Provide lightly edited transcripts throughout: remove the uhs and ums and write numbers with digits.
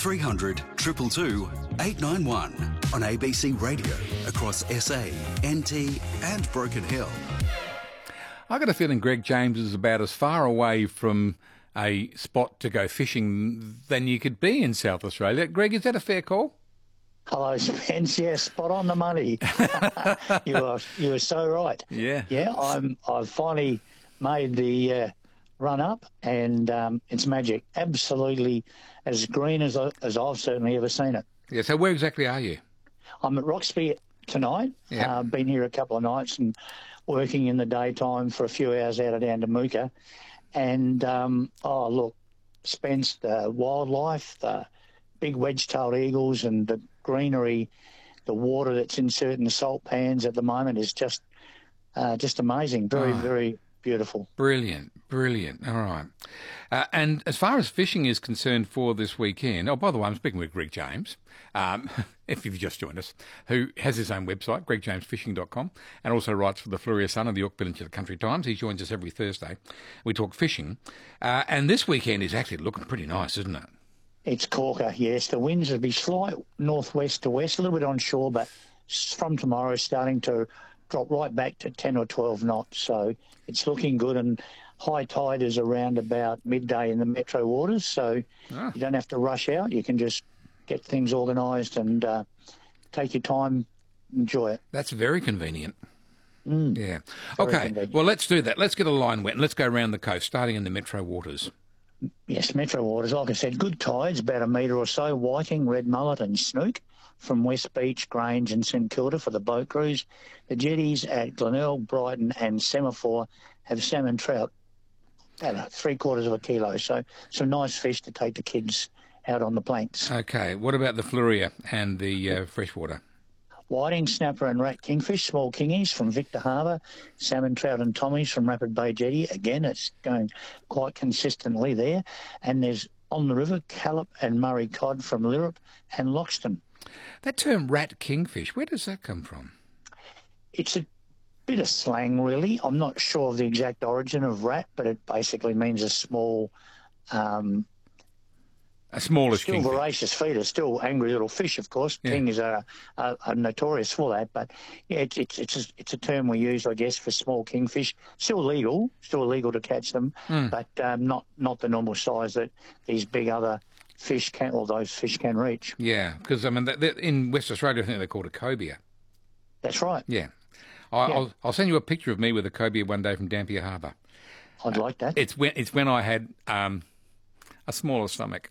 1300 222 891 on ABC Radio across SA, NT and Broken Hill. I got a feeling Greg James is about as far away from a spot to go fishing than you could be in South Australia. Greg, is that a fair call? Hello, Spence. Yeah, spot on the money. you are so right. Yeah. Yeah, I've finally made the run up, and it's magic. Absolutely as green as I've certainly ever seen it. Yeah. So where exactly are you? I'm at Roxby tonight. Yeah. I've been here a couple of nights and working in the daytime for a few hours out of down to Mooka. And, look, Spence, the wildlife, the big wedge-tailed eagles and the greenery, the water that's in certain salt pans at the moment is just amazing. Very beautiful. Brilliant. All right. And as far as fishing is concerned for this weekend, oh, by the way, I'm speaking with Greg James, if you've just joined us, who has his own website, gregjamesfishing.com, and also writes for the Fleurieu Sun and the Yorke Peninsula Country Times. He joins us every Thursday. We talk fishing. And this weekend is actually looking pretty nice, isn't it? It's corker, yes. The winds will be slight northwest to west, a little bit onshore, but from tomorrow starting to drop right back to 10 or 12 knots. So it's looking good, and high tide is around about midday in the metro waters, so you don't have to rush out. You can just get things organised and take your time, enjoy it. That's very convenient. Yeah. Very Okay, convenient. well, let's do that. Let's get a line wet and let's go around the coast, starting in the metro waters. Yes, metro waters, like I said, good tides, about a metre or so. Whiting, red mullet and snook from West Beach, Grange and St Kilda for the boat cruise. The jetties at Glenelg, Brighton and Semaphore have salmon trout about 3/4 kilo. So some nice fish to take the kids out on the planks. Okay, what about the Fleurieu and the freshwater? Whiting, snapper and rat kingfish, small kingies from Victor Harbour, salmon trout and tommies from Rapid Bay Jetty. Again, it's going quite consistently there. And there's on the river, Callop and Murray cod from Lirrup and Loxton. That term rat kingfish, where does that come from? It's a bit of slang, really. I'm not sure of the exact origin of rat, but it basically means a small... a smallish still kingfish. Voracious feeder, still angry little fish, of course. Yeah. King is notorious for that, but yeah, it's a term we use, I guess, for small kingfish. Still illegal to catch them, but not the normal size that these big other fish can, or those fish can reach. Yeah, because I mean, in West Australia, I think they're called a cobia. That's right. Yeah. I'll send you a picture of me with a cobia one day from Dampier Harbour. I'd like that. It's when I had a smaller stomach.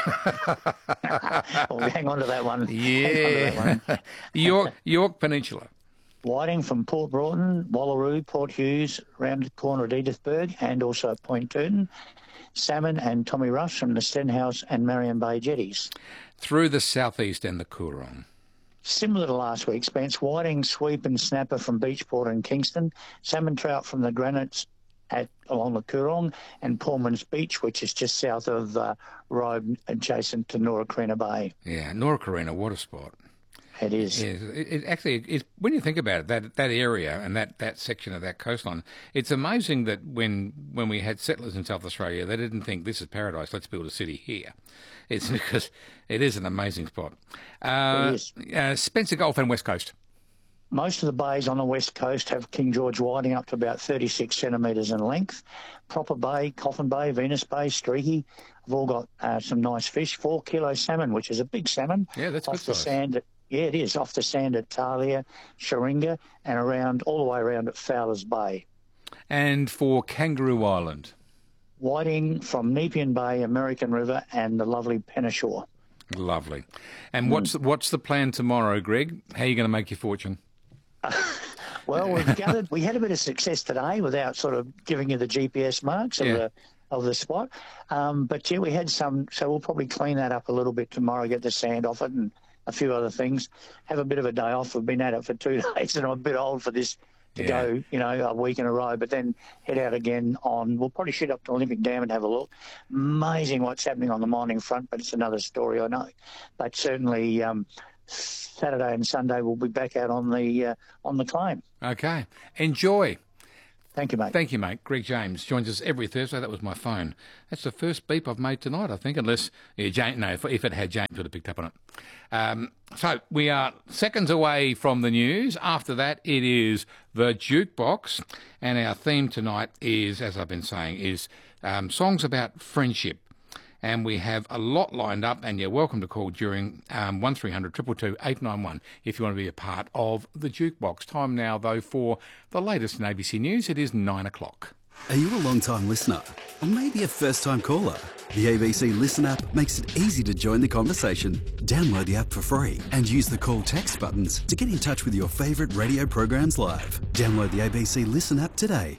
Well, hang on to that one. Yeah. Hang on to that one. Yorke Peninsula. Whiting from Port Broughton, Wallaroo, Port Hughes, round the corner at Edithburgh, and also Point Turton. Salmon and Tommy Rush from the Stenhouse and Marion Bay jetties. Through the southeast and the Coorong. Similar to last week, Spence, whiting, sweep and snapper from Beachport and Kingston, salmon trout from the granites along the Coorong, and Pullman's Beach, which is just south of the road adjacent to Norakarina Bay. Yeah, Norakarina, what a spot. It is. Yes, it actually is. When you think about it, that area and that section of that coastline, it's amazing that when we had settlers in South Australia, they didn't think this is paradise. Let's build a city here. It's because it is an amazing spot. It is. Spencer Gulf and West Coast. Most of the bays on the west coast have King George whiting up to about 36 centimetres in length. Proper Bay, Coffin Bay, Venus Bay, Streaky have all got some nice fish. 4 kilo salmon, which is a big salmon. Yeah, that's off good the size. sand. Yeah, it is, off the sand at Talia, Sharinga, and all the way around at Fowler's Bay. And for Kangaroo Island. Whiting from Nepean Bay, American River, and the lovely Penashore. Lovely. And what's the plan tomorrow, Greg? How are you going to make your fortune? Well, we had a bit of success today without sort of giving you the GPS marks of the spot. But yeah, we had some, so we'll probably clean that up a little bit tomorrow, get the sand off it and a few other things. Have a bit of a day off. We've been at it for 2 days and I'm a bit old for this to go, a week in a row, but then head out again we'll probably shoot up to Olympic Dam and have a look. Amazing what's happening on the mining front, but it's another story, I know. But certainly Saturday and Sunday we'll be back out on the claim. Okay. Enjoy. Thank you, mate. Thank you, mate. Greg James joins us every Thursday. That was my phone. That's the first beep I've made tonight, I think, unless, if it had, James would have picked up on it. So we are seconds away from the news. After that, it is the Jukebox. And our theme tonight is, as I've been saying, is songs about friendship. And we have a lot lined up, and you're welcome to call during 1300 222 891 if you want to be a part of the Jukebox. Time now, though, for the latest in ABC News. It is 9 o'clock. Are you a long-time listener? Or maybe a first-time caller? The ABC Listen app makes it easy to join the conversation. Download the app for free and use the call text buttons to get in touch with your favourite radio programs live. Download the ABC Listen app today.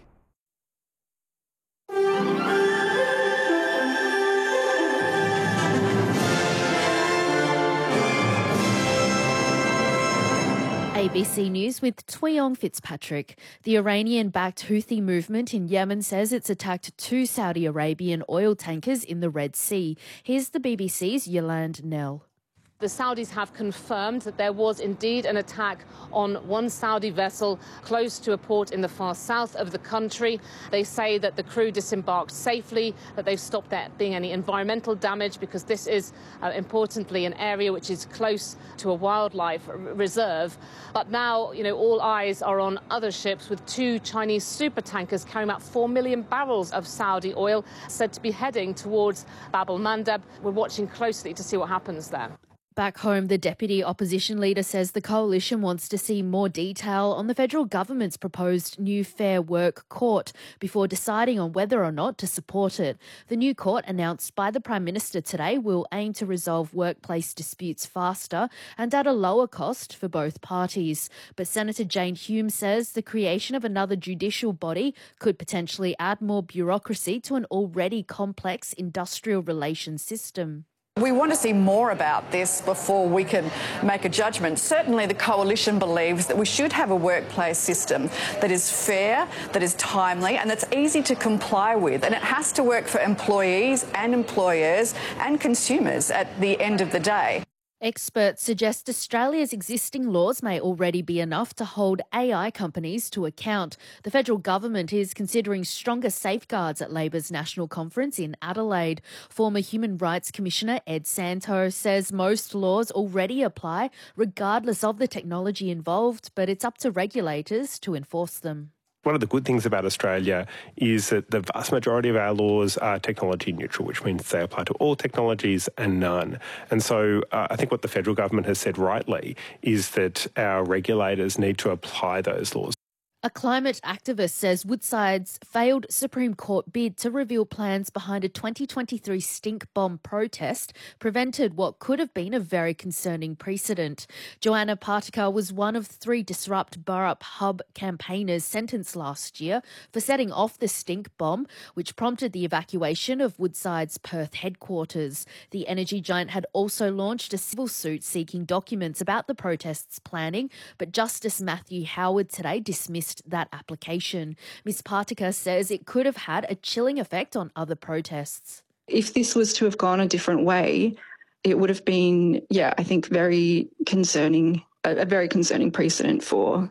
ABC News with Twiyong Fitzpatrick. The Iranian-backed Houthi movement in Yemen says it's attacked 2 Saudi Arabian oil tankers in the Red Sea. Here's the BBC's Yolande Nell. The Saudis have confirmed that there was indeed an attack on one Saudi vessel close to a port in the far south of the country. They say that the crew disembarked safely, that they've stopped there being any environmental damage, because this is, importantly, an area which is close to a wildlife reserve. But now, all eyes are on other ships, with 2 Chinese super tankers carrying about 4 million barrels of Saudi oil said to be heading towards Bab el-Mandeb. We're watching closely to see what happens there. Back home, the deputy opposition leader says the coalition wants to see more detail on the federal government's proposed new Fair Work court before deciding on whether or not to support it. The new court, announced by the Prime Minister today, will aim to resolve workplace disputes faster and at a lower cost for both parties. But Senator Jane Hume says the creation of another judicial body could potentially add more bureaucracy to an already complex industrial relations system. We want to see more about this before we can make a judgment. Certainly the coalition believes that we should have a workplace system that is fair, that is timely and that's easy to comply with. And it has to work for employees and employers and consumers at the end of the day. Experts suggest Australia's existing laws may already be enough to hold AI companies to account. The federal government is considering stronger safeguards at Labor's National Conference in Adelaide. Former Human Rights Commissioner Ed Santow says most laws already apply regardless of the technology involved, but it's up to regulators to enforce them. One of the good things about Australia is that the vast majority of our laws are technology neutral, which means they apply to all technologies and none. And so I think what the federal government has said rightly is that our regulators need to apply those laws. A climate activist says Woodside's failed Supreme Court bid to reveal plans behind a 2023 stink bomb protest prevented what could have been a very concerning precedent. Joanna Partica was one of 3 Disrupt Burrup Hub campaigners sentenced last year for setting off the stink bomb, which prompted the evacuation of Woodside's Perth headquarters. The energy giant had also launched a civil suit seeking documents about the protest's planning, but Justice Matthew Howard today dismissed that application. Ms. Partica says it could have had a chilling effect on other protests. If this was to have gone a different way, it would have been, I think, very concerning, a very concerning precedent for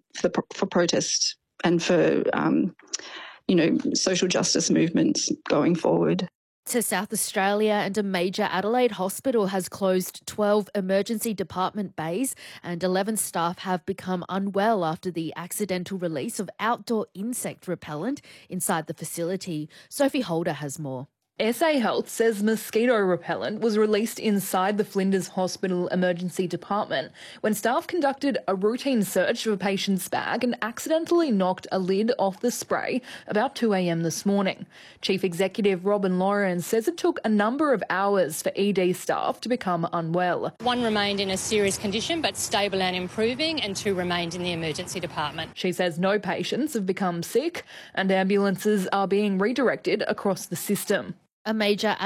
protests and for, social justice movements going forward. To South Australia, and a major Adelaide hospital has closed 12 emergency department bays and 11 staff have become unwell after the accidental release of outdoor insect repellent inside the facility. Sophie Holder has more. SA Health says mosquito repellent was released inside the Flinders Hospital Emergency Department when staff conducted a routine search of a patient's bag and accidentally knocked a lid off the spray about 2 a.m. this morning. Chief Executive Robin Lawrence says it took a number of hours for ED staff to become unwell. 1 remained in a serious condition but stable and improving, and 2 remained in the emergency department. She says no patients have become sick and ambulances are being redirected across the system. A major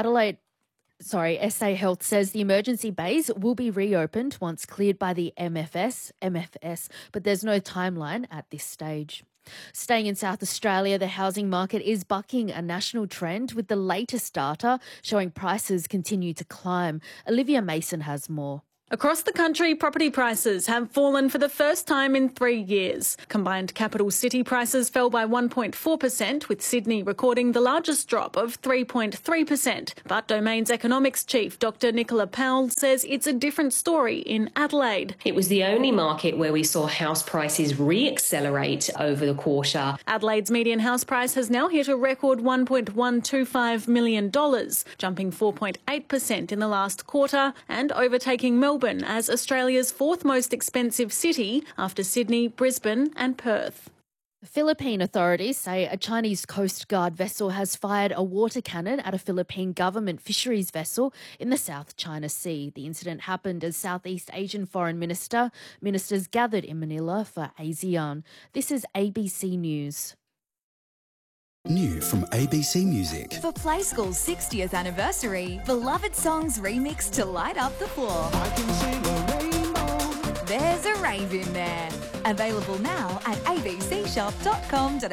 SA Health says the emergency bays will be reopened once cleared by the MFS, but there's no timeline at this stage. Staying in South Australia, the housing market is bucking a national trend with the latest data showing prices continue to climb. Olivia Mason has more. Across the country, property prices have fallen for the first time in 3 years. Combined capital city prices fell by 1.4%, with Sydney recording the largest drop of 3.3%. But Domain's economics chief, Dr. Nicola Powell, says it's a different story in Adelaide. It was the only market where we saw house prices re-accelerate over the quarter. Adelaide's median house price has now hit a record $1.125 million, jumping 4.8% in the last quarter and overtaking Melbourne as Australia's fourth most expensive city after Sydney, Brisbane and Perth. Philippine authorities say a Chinese Coast Guard vessel has fired a water cannon at a Philippine government fisheries vessel in the South China Sea. The incident happened as Southeast Asian foreign ministers gathered in Manila for ASEAN. This is ABC News. New from ABC Music. For Play School's 60th anniversary, beloved songs remixed to light up the floor. I can sing a rainbow. There's a rave in there. Available now at abcshop.com.au.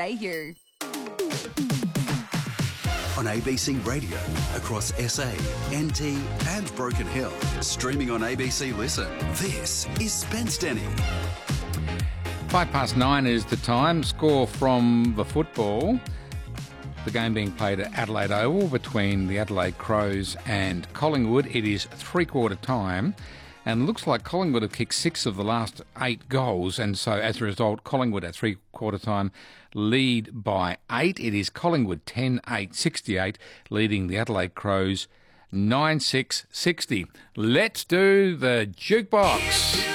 On ABC Radio, across SA, NT and Broken Hill. Streaming on ABC Listen. This is Spence Denny. 9:05 is the time. Score from the football. The game being played at Adelaide Oval between the Adelaide Crows and Collingwood. It is three-quarter time, and looks like Collingwood have kicked 6 of the last 8 goals, and so as a result, Collingwood at three-quarter time lead by 8. It is Collingwood 10-8-68, leading the Adelaide Crows 9-6-60. Let's do the jukebox.